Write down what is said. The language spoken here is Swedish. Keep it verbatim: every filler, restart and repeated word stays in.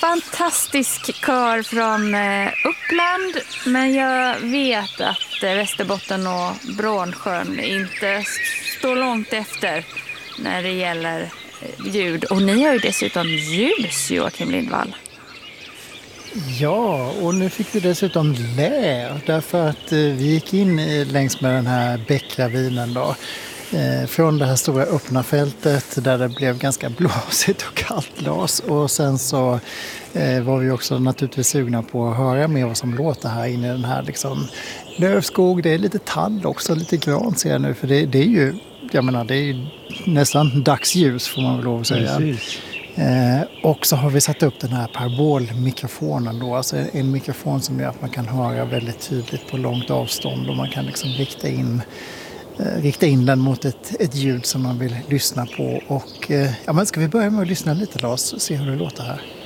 fantastisk kör från eh, Uppland, men jag vet att eh, Västerbotten och Brånsjön inte står långt efter när det gäller eh, ljud. Och ni har ju dessutom ljus, Joakim Lindvall. Ja, och nu fick vi dessutom lä, därför att eh, vi gick in i, längs med den här bäckravinen då. Eh, från det här stora öppna fältet där det blev ganska blåsigt och kallt las. Och sen så eh, var vi också naturligtvis sugna på att höra mer vad som låter här inne i den här liksom lövskog. Det är lite tall också, lite gran ser jag nu. För det, det är ju, jag menar, det är ju nästan dagsljus får man väl lov att säga. Precis. Eh, och så har vi satt upp den här parabolmikrofonen då, alltså en mikrofon som gör att man kan höra väldigt tydligt på långt avstånd och man kan liksom rikta in, eh, rikta in den mot ett, ett ljud som man vill lyssna på. Och eh, ja, men ska vi börja med att lyssna lite, Lars, se hur det låter här?